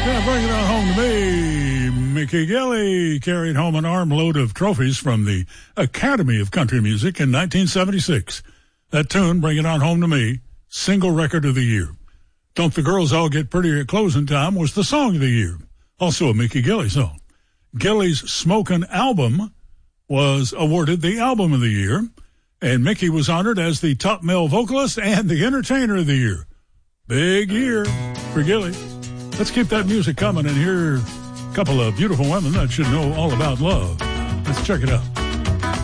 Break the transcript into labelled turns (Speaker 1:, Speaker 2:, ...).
Speaker 1: Yeah, bring it on home to me. Mickey Gilley carried home an armload of trophies from the Academy of Country Music in 1976. That tune, Bring It On Home to Me, single record of the year. Don't the Girls All Get Prettier at Closing Time was the song of the year. Also a Mickey Gilley song. Gilley's Smokin' album was awarded the album of the year, and Mickey was honored as the top male vocalist and the entertainer of the year. Big year for Gilley. Let's keep that music coming and hear a couple of beautiful women that should know all about love. Let's check it out.